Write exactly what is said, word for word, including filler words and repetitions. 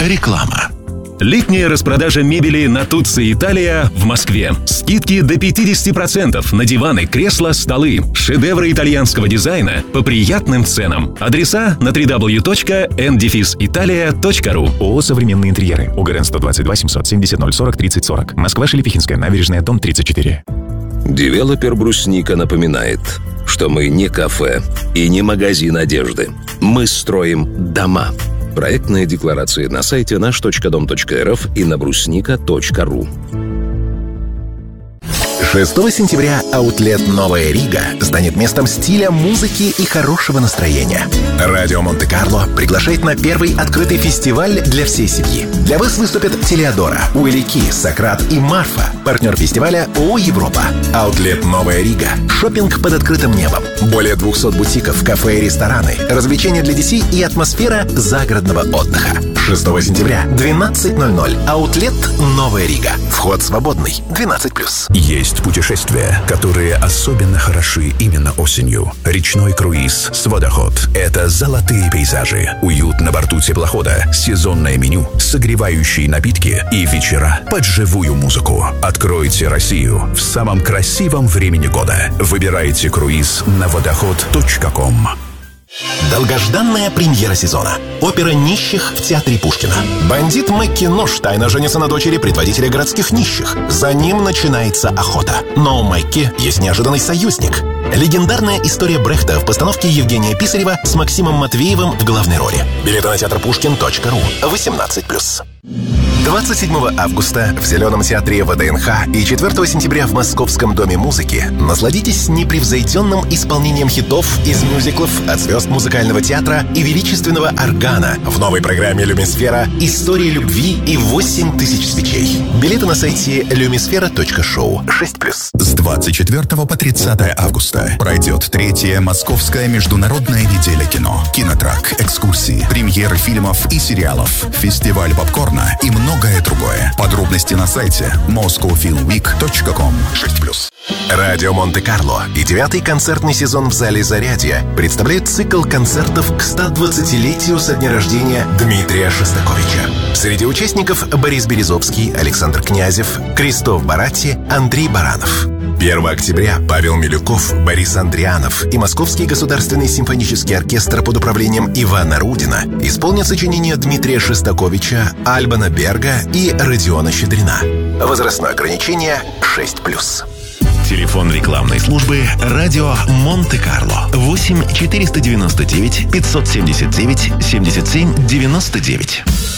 Реклама. Летняя распродажа мебели на Тутси Италия в Москве. Скидки до пятьдесят процентов на диваны, кресла, столы. Шедевры итальянского дизайна по приятным ценам. Адреса на дабл ю дабл ю дабл ю точка эн италия точка ру. ООО «Современные интерьеры». УГРН сто двадцать два семьсот семьдесят ноль сорок тридцать сорок. Москва, Шелепихинская набережная, дом тридцать четыре. Девелопер «Брусника» напоминает, что мы не кафе и не магазин одежды. Мы строим дома. Проектные декларации на сайте наш точка дом точка эр эф и на брусника точка ру. шестого сентября аутлет «Новая Рига» станет местом стиля, музыки и хорошего настроения. Радио Монте-Карло приглашает на первый открытый фестиваль для всей семьи. Для вас выступят Телеодора, Уилли Ки, Сократ и Марфа. Партнер фестиваля ООО «Европа». Аутлет «Новая Рига». Шопинг под открытым небом. Более двухсот бутиков, кафе и рестораны. Развлечения для детей и атмосфера загородного отдыха. шестого сентября, двенадцать ноль ноль. Аутлет «Новая Рига». Вход свободный. двенадцать плюс. Есть путешествия, которые особенно хороши именно осенью. Речной круиз с «Водоход» — это золотые пейзажи, уют на борту теплохода, сезонное меню, согревающие напитки и вечера под живую музыку. Откройте Россию в самом красивом времени года. Выбирайте круиз на водоход точка ком. Долгожданная премьера сезона. Опера нищих в театре Пушкина. Бандит Мэкки Нож тайно женится на дочери предводителя городских нищих. За ним начинается охота. Но у Мэкки есть неожиданный союзник. Легендарная история Брехта в постановке Евгения Писарева с Максимом Матвеевым в главной роли. Билеты на театр пушкин точка ру. восемнадцать плюс. двадцать седьмого августа в Зеленом театре вэ дэ эн ха и четвёртого сентября в Московском доме музыки насладитесь непревзойденным исполнением хитов из мюзиклов от звезд музыкального театра и величественного органа в новой программе «Люмисфера. История любви и восемь тысяч свечей». Билеты на сайте люмисфера точка шоу. шесть плюс. С двадцать четвёртого по тридцатое августа пройдет третья Московская международная неделя кино. Кинотрак, экскурсии, премьеры фильмов и сериалов, фестиваль попкорна и многое другое. Подробности на сайте москоу филм вик точка ком. шесть плюс. Радио Монте-Карло и девятый концертный сезон в зале «Зарядье» представляет цикл концертов к стодвадцатилетию со дня рождения Дмитрия Шостаковича. Среди участников Борис Березовский, Александр Князев, Кристоф Баратти, Андрей Баранов. первого октября Павел Милюков, Борис Андрианов и Московский государственный симфонический оркестр под управлением Ивана Рудина исполнят сочинения Дмитрия Шостаковича, Альбана Берга и Родиона Щедрина. Возрастное ограничение шесть плюс. Телефон рекламной службы «Радио Монте-Карло» восемь четыреста девяносто девять пятьсот семьдесят девять семьдесят семь девяносто девять.